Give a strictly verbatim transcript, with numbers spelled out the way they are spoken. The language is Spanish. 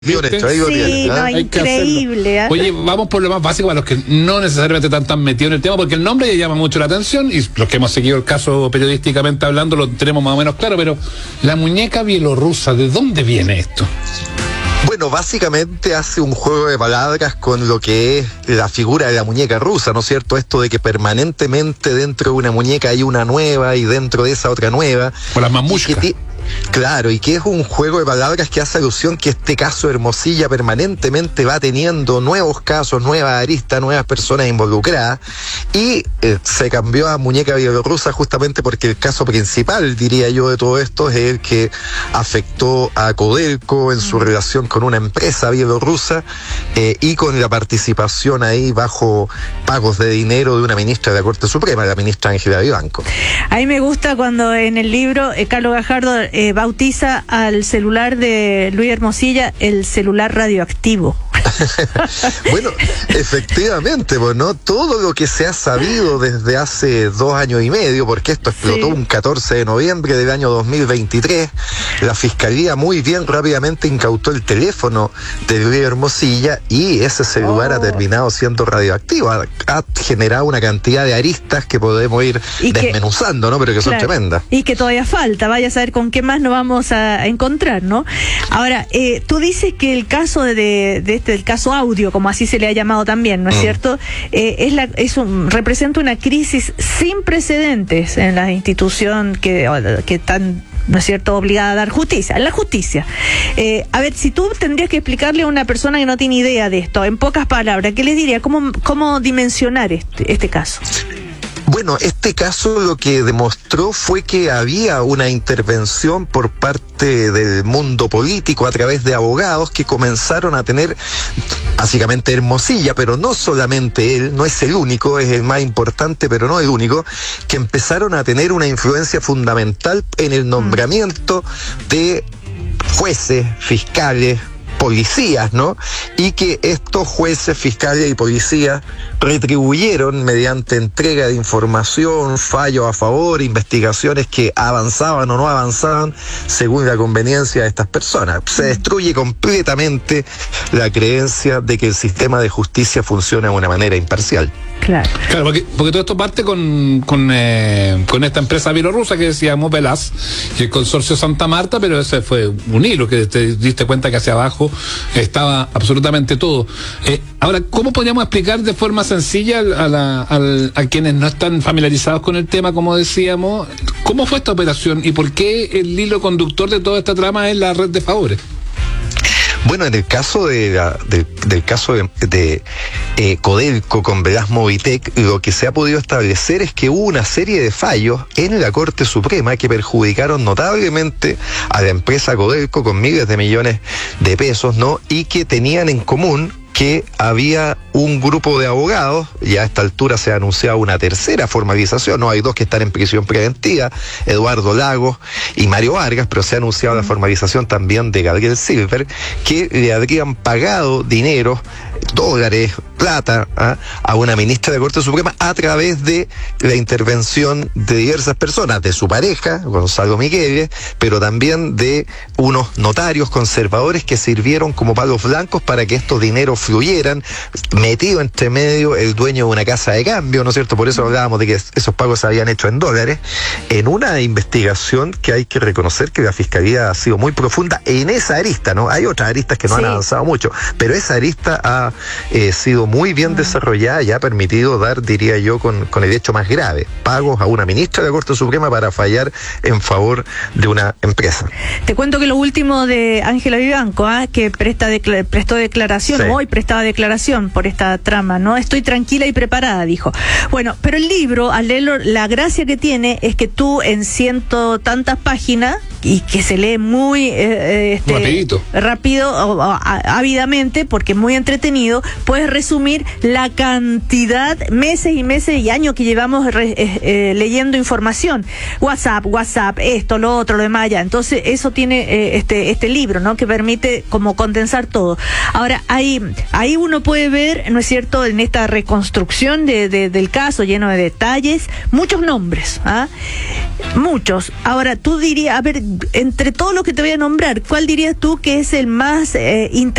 Bien honesto, ahí lo Sí, tienes, no, ¿ah? increíble. ¿eh? Oye, vamos por lo más básico para los que no necesariamente están tan metidos en el tema, porque el nombre ya llama mucho la atención y los que hemos seguido el caso periodísticamente hablando lo tenemos más o menos claro, pero la muñeca bielorrusa, ¿de dónde viene esto? Bueno, básicamente hace un juego de palabras con lo que es la figura de la muñeca rusa, ¿no es cierto? Esto de que permanentemente dentro de una muñeca hay una nueva y dentro de esa otra nueva. Con las mamushkas. Claro, y que es un juego de palabras que hace alusión que este caso Hermosilla permanentemente va teniendo nuevos casos, nuevas aristas, nuevas personas involucradas, y eh, se cambió a muñeca bielorrusa justamente porque el caso principal, diría yo, de todo esto es el que afectó a Codelco en su relación con una empresa bielorrusa eh, y con la participación ahí bajo pagos de dinero de una ministra de la Corte Suprema, la ministra Ángela Vivanco. A mí me gusta cuando en el libro eh, Carlos Gajardo eh, bautiza al celular de Luis Hermosilla el celular radioactivo. Bueno, efectivamente, pues, ¿no? Todo lo que se ha sabido desde hace dos años y medio, porque esto explotó sí. un catorce de noviembre del año dos mil veintitrés, la Fiscalía muy bien rápidamente incautó el teléfono de Luis Hermosilla y ese celular oh. ha terminado siendo radioactivo, ha, ha generado una cantidad de aristas que podemos ir y desmenuzando, que, ¿no? Pero que claro, son tremendas. Y que todavía falta, vaya a saber con qué más nos vamos a encontrar, ¿no? Ahora, eh, tú dices que el caso de, de, de este, el caso audio, como así se le ha llamado también, ¿no es mm. cierto? Eh, es la, es un, representa una crisis sin precedentes en la institución que, que están, ¿no es cierto?, obligada a dar justicia, en la justicia. Eh, a ver, si tú tendrías que explicarle a una persona que no tiene idea de esto, en pocas palabras, ¿qué le diría? ¿Cómo, cómo dimensionar este, este caso? Bueno, este caso lo que demostró fue que había una intervención por parte del mundo político a través de abogados que comenzaron a tener, básicamente Hermosilla, pero no solamente él, no es el único, es el más importante, pero no el único, que empezaron a tener una influencia fundamental en el nombramiento de jueces, fiscales, policías, ¿no? Y que estos jueces, fiscales y policías retribuyeron mediante entrega de información, fallos a favor, investigaciones que avanzaban o no avanzaban según la conveniencia de estas personas. Se destruye completamente la creencia de que el sistema de justicia funciona de una manera imparcial. Claro, claro porque, porque todo esto parte con con, eh, con esta empresa bielorrusa que decíamos Velaz y el consorcio Santa Marta, pero ese fue un hilo que te diste cuenta que hacia abajo estaba absolutamente todo. Eh, ahora, ¿cómo podríamos explicar de forma sencilla a, la, a, a quienes no están familiarizados con el tema, como decíamos, cómo fue esta operación y por qué el hilo conductor de toda esta trama es la red de favores? Bueno, en el caso de, la, de del caso de, de eh, Codelco con Velaz Movitec, lo que se ha podido establecer es que hubo una serie de fallos en la Corte Suprema que perjudicaron notablemente a la empresa Codelco con miles de millones de pesos, ¿no? Y que tenían en común que había un grupo de abogados, y a esta altura se ha anunciado una tercera formalización, no hay dos que están en prisión preventiva, Eduardo Lagos y Mario Vargas, pero se ha anunciado la formalización también de Gabriel Silver, que le habrían pagado dinero, dólares, plata, ¿eh? a una ministra de la Corte Suprema a través de la intervención de diversas personas, de su pareja, Gonzalo Miguel, pero también de unos notarios conservadores que sirvieron como palos blancos para que estos dineros fluyeran, metido entre medio el dueño de una casa de cambio, ¿no es cierto? Por eso hablábamos de que esos pagos se habían hecho en dólares, en una investigación que hay que reconocer que la Fiscalía ha sido muy profunda en esa arista, ¿no? Hay otras aristas que no sí. han avanzado mucho, pero esa arista ha eh, sido muy bien desarrollada y ha permitido dar, diría yo, con, con el hecho más grave, pagos a una ministra de la Corte Suprema para fallar en favor de una empresa. Te cuento que lo último de Ángela Vivanco, ¿eh? que presta decla- prestó declaración, sí. hoy prestaba declaración por esta trama, ¿no? Estoy tranquila y preparada, dijo. Bueno, pero el libro, al leerlo, la gracia que tiene es que tú en ciento tantas páginas, y que se lee muy eh, este, rapidito, rápido, o, o, ávidamente, porque es muy entretenido, puedes resumir la cantidad, meses y meses y años que llevamos re, eh, eh, leyendo información. WhatsApp, WhatsApp, esto, lo otro, lo demás, ya. Entonces, eso tiene eh, este este libro, ¿no? Que permite como condensar todo. Ahora, ahí, ahí uno puede ver, ¿no es cierto?, en esta reconstrucción de, de, del caso, lleno de detalles, muchos nombres, ¿ah? Muchos. Ahora, tú dirías, a ver, entre todos los que te voy a nombrar, ¿cuál dirías tú que es el más eh, interesante